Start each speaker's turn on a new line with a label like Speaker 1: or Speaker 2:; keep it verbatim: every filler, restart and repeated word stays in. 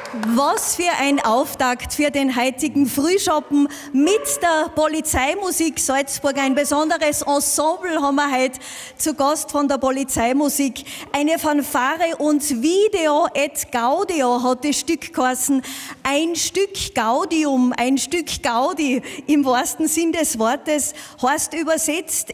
Speaker 1: Was für ein Auftakt für den heutigen Frühschoppen mit der Polizeimusik Salzburg. Ein besonderes Ensemble haben wir heute zu Gast von der Polizeimusik. Eine Fanfare und Video et Gaudio hat das Stück geheißen. Ein Stück Gaudium, ein Stück Gaudi im wahrsten Sinn des Wortes, heißt übersetzt